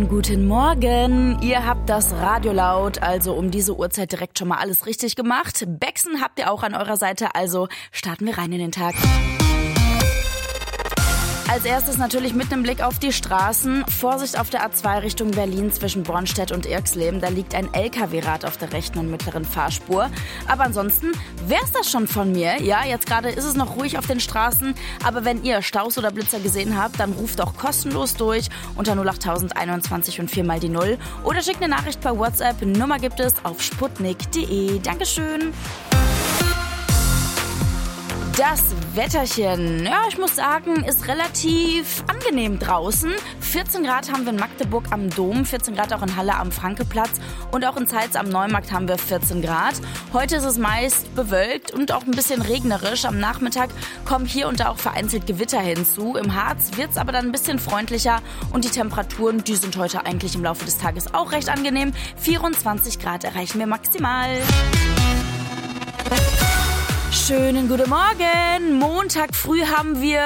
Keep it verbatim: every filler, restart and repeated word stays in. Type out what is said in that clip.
Schönen guten Morgen. Ihr habt das Radio laut, also um diese Uhrzeit direkt schon mal alles richtig gemacht. Bexen habt ihr auch an eurer Seite, also starten wir rein in den Tag. Als erstes natürlich mit einem Blick auf die Straßen. Vorsicht auf der A zwei Richtung Berlin zwischen Bornstedt und Irxleben. Da liegt ein L K W-Rad auf der rechten und mittleren Fahrspur. Aber ansonsten wär's das schon von mir. Ja, jetzt gerade ist es noch ruhig auf den Straßen. Aber wenn ihr Staus oder Blitzer gesehen habt, dann ruft doch kostenlos durch unter null acht einundzwanzig und viermal die Null. Oder schickt eine Nachricht per WhatsApp. Nummer gibt es auf sputnik punkt de. Dankeschön. Das Wetterchen, ja, ich muss sagen, ist relativ angenehm draußen. vierzehn Grad haben wir in Magdeburg am Dom, vierzehn Grad auch in Halle am Frankeplatz und auch in Zeitz am Neumarkt haben wir vierzehn Grad. Heute ist es meist bewölkt und auch ein bisschen regnerisch. Am Nachmittag kommen hier und da auch vereinzelt Gewitter hinzu. Im Harz wird es aber dann ein bisschen freundlicher und die Temperaturen, die sind heute eigentlich im Laufe des Tages auch recht angenehm. vierundzwanzig Grad erreichen wir maximal. Schönen guten Morgen. Montag früh haben wir